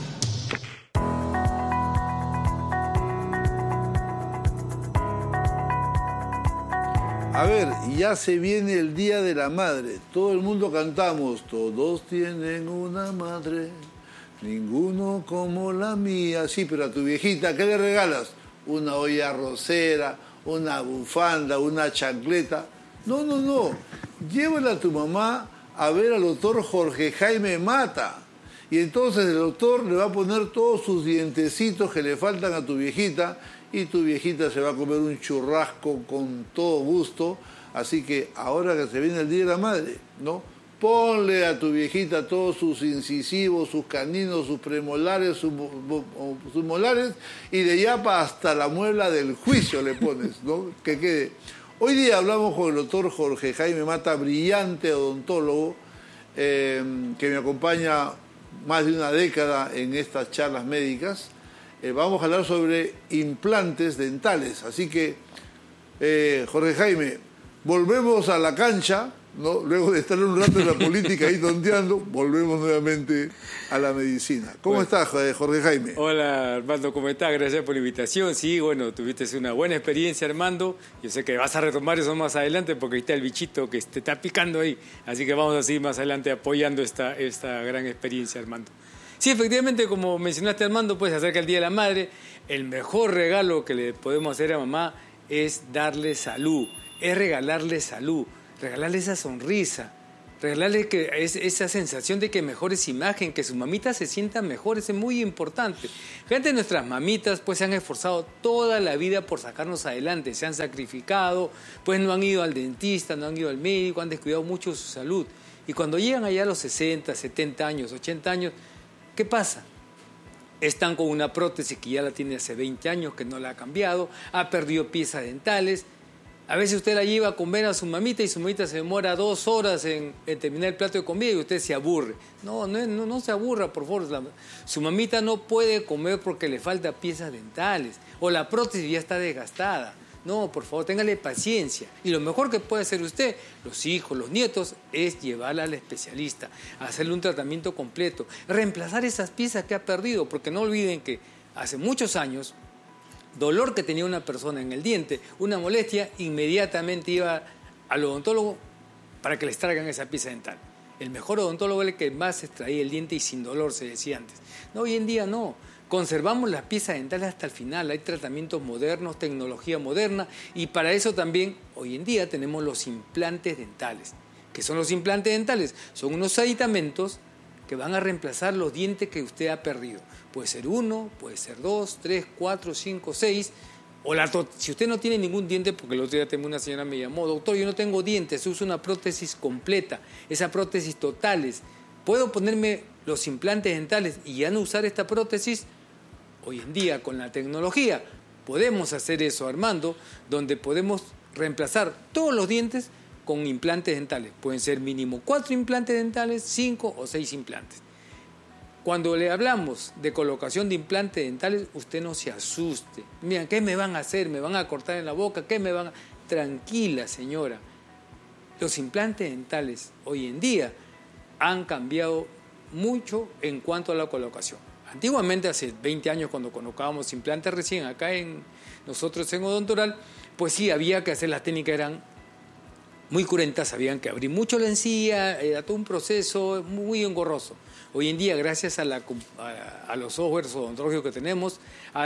A ver, ya se viene el Día de la Madre. Todo el mundo cantamos, todos tienen una madre, ninguno como la mía. Sí, pero a tu viejita, ¿qué le regalas? Una olla arrocera, una bufanda, una chancleta. No, no, no. Llévala a tu mamá a ver al doctor Jorge Jaime Mata. Y entonces el doctor le va a poner todos sus dientecitos que le faltan a tu viejita y tu viejita se va a comer un churrasco con todo gusto. Así que ahora que se viene el Día de la Madre, ¿no? Ponle a tu viejita todos sus incisivos, sus caninos, sus premolares, sus molares y de yapa hasta la muela del juicio le pones, ¿no? Que quede. Hoy día hablamos con el doctor Jorge Jaime Mata, brillante odontólogo, que me acompaña más de una década en estas charlas médicas. Vamos a hablar sobre implantes dentales. Así que, Jorge Jaime, volvemos a la cancha, ¿no? Luego de estar un rato en la política ahí tonteando, volvemos nuevamente a la medicina. ¿Cómo estás, Jorge Jaime? Hola, Armando, ¿cómo estás? Gracias por la invitación. Sí, bueno, tuviste una buena experiencia, Armando. Yo sé que vas a retomar eso más adelante porque ahí está el bichito que te está picando ahí. Así que vamos a seguir más adelante apoyando esta gran experiencia, Armando. Sí, efectivamente, como mencionaste, Armando, pues acerca del Día de la Madre, el mejor regalo que le podemos hacer a mamá es darle salud, es regalarle salud. Regalarle esa sonrisa, regalarle esa sensación de que mejore su imagen, que su mamita se sienta mejor, eso es muy importante. Gente, nuestras mamitas pues se han esforzado toda la vida por sacarnos adelante, se han sacrificado, pues no han ido al dentista, no han ido al médico, han descuidado mucho su salud. Y cuando llegan allá a los 60, 70 años, 80 años, ¿qué pasa? Están con una prótesis que ya la tiene hace 20 años, que no la ha cambiado, ha perdido piezas dentales. A veces usted la lleva a comer a su mamita y su mamita se demora 2 horas en terminar el plato de comida y usted se aburre. No se aburra, por favor. Su mamita no puede comer porque le falta piezas dentales o la prótesis ya está desgastada. No, por favor, téngale paciencia. Y lo mejor que puede hacer usted, los hijos, los nietos, es llevarla al especialista, hacerle un tratamiento completo, reemplazar esas piezas que ha perdido, porque no olviden que hace muchos años, dolor que tenía una persona en el diente, una molestia, inmediatamente iba al odontólogo para que le extraigan esa pieza dental. El mejor odontólogo es el que más extraía el diente y sin dolor, se decía antes. No, hoy en día no. Conservamos las piezas dentales hasta el final. Hay tratamientos modernos, tecnología moderna, y para eso también hoy en día tenemos los implantes dentales. ¿Qué son los implantes dentales? Son unos aditamentos que van a reemplazar los dientes que usted ha perdido. Puede ser 1, puede ser 2, 3, 4, 5, 6... O si usted no tiene ningún diente, porque el otro día tengo una señora me llamó, doctor, yo no tengo dientes, uso una prótesis completa, esa prótesis totales, ¿puedo ponerme los implantes dentales y ya no usar esta prótesis? Hoy en día, con la tecnología, podemos hacer eso, Armando, donde podemos reemplazar todos los dientes con implantes dentales. Pueden ser mínimo 4 implantes dentales, 5 o 6 implantes. Cuando le hablamos de colocación de implantes dentales, usted no se asuste. Mira, ¿qué me van a hacer? ¿Me van a cortar en la boca? ¿Qué me van a...? Tranquila, señora. Los implantes dentales hoy en día han cambiado mucho en cuanto a la colocación. Antiguamente, hace 20 años, cuando colocábamos implantes recién acá nosotros en Odontoral, pues sí, había que hacer, las técnicas eran muy cruentas, habían que abrir mucho la encía, era todo un proceso muy engorroso. Hoy en día, gracias a los softwares odontológicos que tenemos,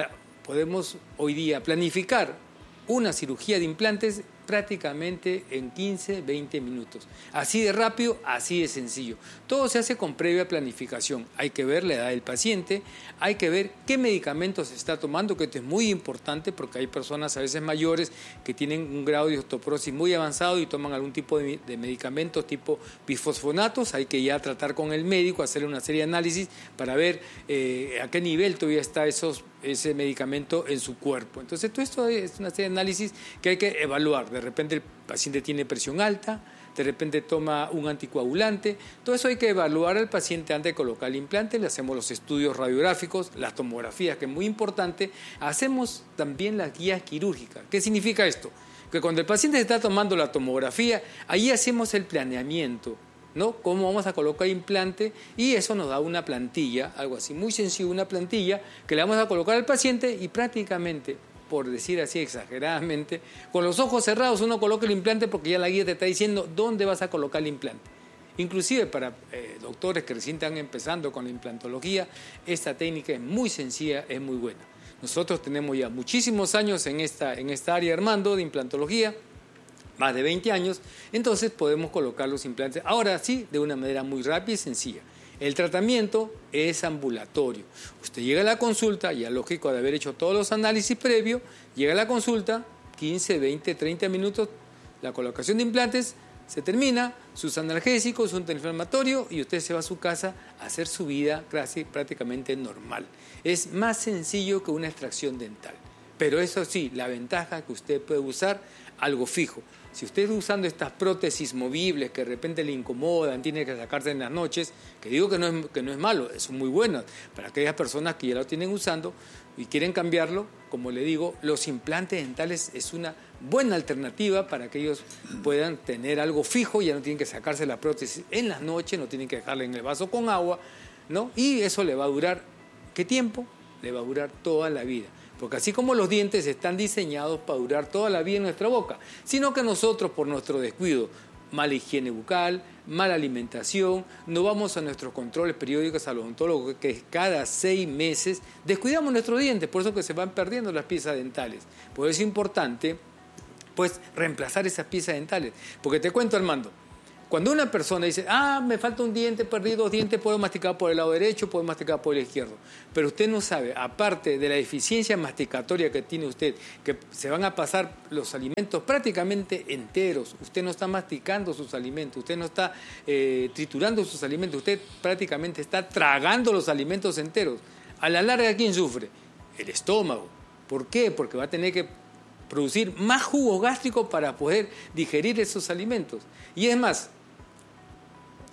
podemos hoy día planificar una cirugía de implantes prácticamente en 15, 20 minutos. Así de rápido, así de sencillo. Todo se hace con previa planificación. Hay que ver la edad del paciente, hay que ver qué medicamentos se está tomando, que esto es muy importante porque hay personas a veces mayores que tienen un grado de osteoporosis muy avanzado y toman algún tipo de medicamentos tipo bifosfonatos. Hay que ya tratar con el médico, hacerle una serie de análisis para ver a qué nivel todavía está ese medicamento en su cuerpo. Entonces, todo esto es una serie de análisis que hay que evaluar. De repente el paciente tiene presión alta, de repente toma un anticoagulante. Todo eso hay que evaluar al paciente antes de colocar el implante. Le hacemos los estudios radiográficos, las tomografías, que es muy importante. Hacemos también las guías quirúrgicas. ¿Qué significa esto? Que cuando el paciente está tomando la tomografía, ahí hacemos el planeamiento, ¿no? Cómo vamos a colocar implante, y eso nos da una plantilla, algo así muy sencillo, una plantilla que le vamos a colocar al paciente y prácticamente, por decir así exageradamente, con los ojos cerrados uno coloca el implante porque ya la guía te está diciendo dónde vas a colocar el implante. Inclusive para doctores que recién están empezando con la implantología, esta técnica es muy sencilla, es muy buena. Nosotros tenemos ya muchísimos años en esta área, Armando, de implantología, más de 20 años, entonces podemos colocar los implantes, ahora sí, de una manera muy rápida y sencilla. El tratamiento es ambulatorio. Usted llega a la consulta, ya lógico de haber hecho todos los análisis previos, llega a la consulta, 15, 20, 30 minutos, la colocación de implantes, se termina, sus analgésicos, su antiinflamatorio, y usted se va a su casa a hacer su vida casi prácticamente normal. Es más sencillo que una extracción dental. Pero eso sí, la ventaja es que usted puede usar algo fijo. Si usted está usando estas prótesis movibles que de repente le incomodan, tiene que sacarse en las noches, que digo que no es malo, son muy buenas para aquellas personas que ya lo tienen usando y quieren cambiarlo, como le digo, los implantes dentales es una buena alternativa para que ellos puedan tener algo fijo, ya no tienen que sacarse la prótesis en las noches, no tienen que dejarla en el vaso con agua, ¿no? Y eso le va a durar, ¿qué tiempo? Le va a durar toda la vida. Porque así como los dientes están diseñados para durar toda la vida en nuestra boca, sino que nosotros por nuestro descuido, mala higiene bucal, mala alimentación, no vamos a nuestros controles periódicos al odontólogo, que es cada 6 meses, descuidamos nuestros dientes, por eso que se van perdiendo las piezas dentales. Por eso es importante, pues, reemplazar esas piezas dentales. Porque te cuento, Armando, cuando una persona dice, me falta un diente, perdí 2 dientes, puedo masticar por el lado derecho, puedo masticar por el izquierdo. Pero usted no sabe, aparte de la deficiencia masticatoria que tiene usted, que se van a pasar los alimentos prácticamente enteros, usted no está masticando sus alimentos, usted no está triturando sus alimentos, usted prácticamente está tragando los alimentos enteros. A la larga, ¿quién sufre? El estómago. ¿Por qué? Porque va a tener que producir más jugo gástrico para poder digerir esos alimentos. Y es más,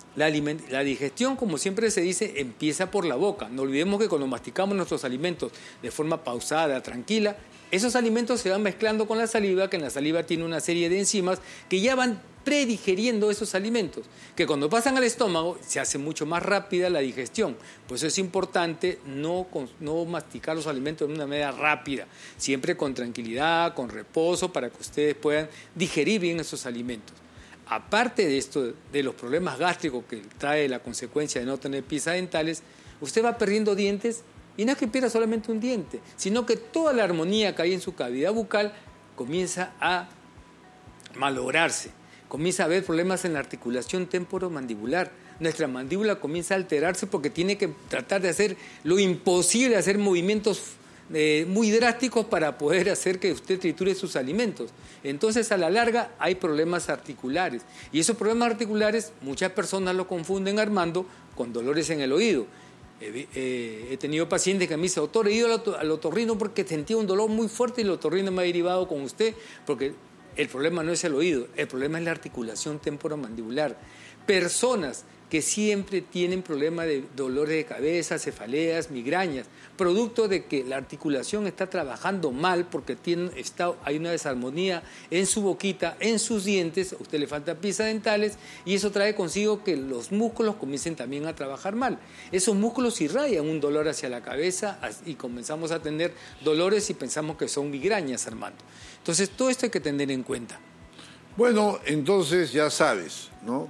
La digestión, como siempre se dice, empieza por la boca. No olvidemos que cuando masticamos nuestros alimentos de forma pausada, tranquila, esos alimentos se van mezclando con la saliva, que en la saliva tiene una serie de enzimas que ya van predigeriendo esos alimentos, que cuando pasan al estómago se hace mucho más rápida la digestión. Por eso es importante no masticar los alimentos de una manera rápida, siempre con tranquilidad, con reposo, para que ustedes puedan digerir bien esos alimentos. Aparte de esto, de los problemas gástricos que trae la consecuencia de no tener piezas dentales, usted va perdiendo dientes, y no es que pierda solamente un diente, sino que toda la armonía que hay en su cavidad bucal comienza a malograrse, comienza a haber problemas en la articulación temporomandibular. Nuestra mandíbula comienza a alterarse porque tiene que tratar de hacer lo imposible, hacer movimientos muy drásticos para poder hacer que usted triture sus alimentos. Entonces, a la larga, hay problemas articulares. Y esos problemas articulares, muchas personas lo confunden, Armando, con dolores en el oído. He tenido pacientes que me dicen, doctor, he ido al otorrino porque sentía un dolor muy fuerte y el otorrino me ha derivado con usted, porque el problema no es el oído, el problema es la articulación temporomandibular. Personas que siempre tienen problemas de dolores de cabeza, cefaleas, migrañas, producto de que la articulación está trabajando mal porque hay una desarmonía en su boquita, en sus dientes, a usted le falta piezas dentales y eso trae consigo que los músculos comiencen también a trabajar mal. Esos músculos irradian un dolor hacia la cabeza y comenzamos a tener dolores y pensamos que son migrañas, Armando. Entonces, todo esto hay que tener en cuenta. Bueno, entonces ya sabes, ¿no?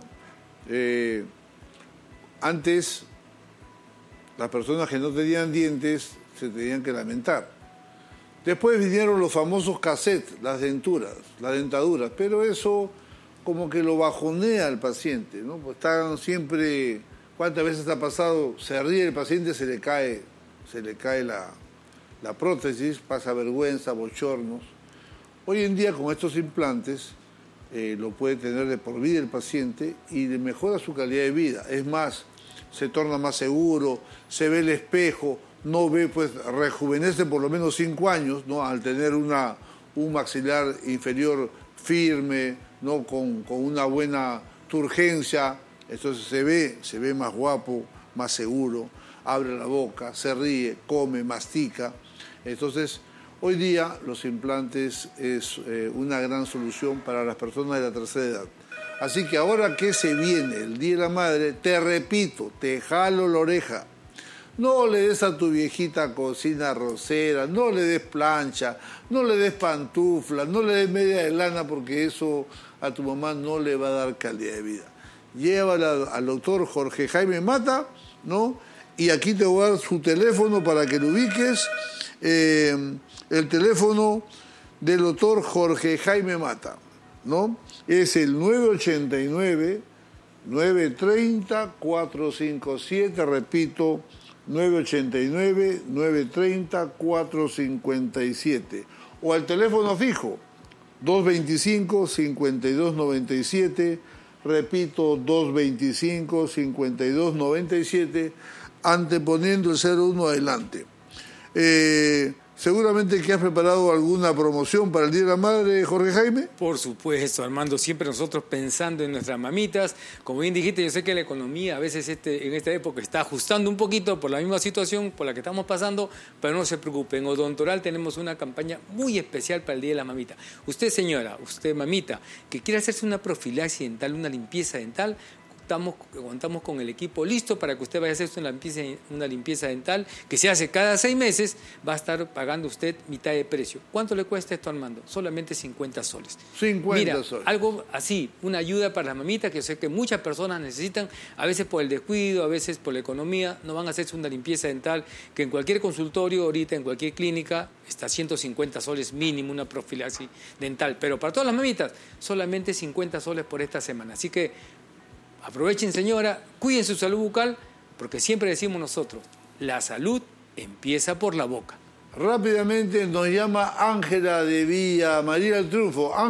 Antes, las personas que no tenían dientes se tenían que lamentar. Después vinieron los famosos cassettes, las dentaduras, pero eso como que lo bajonea al paciente, ¿no? Pues están siempre, ¿cuántas veces ha pasado? Se ríe el paciente, se le cae la prótesis, pasa vergüenza, bochornos. Hoy en día con estos implantes lo puede tener de por vida el paciente y le mejora su calidad de vida. Es más, se torna más seguro, se ve el espejo, no ve, pues rejuvenece por lo menos 5 años, ¿no? Al tener un maxilar inferior firme, ¿no? Con una buena turgencia, entonces se ve más guapo, más seguro, abre la boca, se ríe, come, mastica. Entonces, hoy día los implantes es una gran solución para las personas de la tercera edad. Así que ahora que se viene el Día de la Madre, te repito, te jalo la oreja. No le des a tu viejita cocina arrocera, no le des plancha, no le des pantufla, no le des media de lana porque eso a tu mamá no le va a dar calidad de vida. Llévala al doctor Jorge Jaime Mata, ¿no? Y aquí te voy a dar su teléfono para que lo ubiques. El teléfono del doctor Jorge Jaime Mata, ¿no? Es el 989-930-457, repito, 989-930-457. O al teléfono fijo, 225-5297, repito, 225-5297, anteponiendo el 01 adelante. Seguramente que has preparado alguna promoción para el Día de la Madre, Jorge Jaime. Por supuesto, Armando, siempre nosotros pensando en nuestras mamitas. Como bien dijiste, yo sé que la economía a veces en esta época está ajustando un poquito por la misma situación por la que estamos pasando, pero no se preocupen. En Odontoral tenemos una campaña muy especial para el Día de la Mamita. Usted, señora, usted, mamita, que quiere hacerse una profilaxis dental, una limpieza dental, contamos con el equipo listo para que usted vaya a hacerse una limpieza dental que se hace cada 6 meses, va a estar pagando usted mitad de precio. ¿Cuánto le cuesta esto, Armando? Solamente 50 soles. 50 soles. Algo así, una ayuda para las mamitas que yo sé que muchas personas necesitan, a veces por el descuido, a veces por la economía, no van a hacerse una limpieza dental que en cualquier consultorio, ahorita en cualquier clínica, está 150 soles mínimo una profilaxis dental. Pero para todas las mamitas, solamente 50 soles por esta semana. Así que aprovechen, señora, cuiden su salud bucal, porque siempre decimos nosotros, la salud empieza por la boca. Rápidamente nos llama Ángela de Villa María del Triunfo.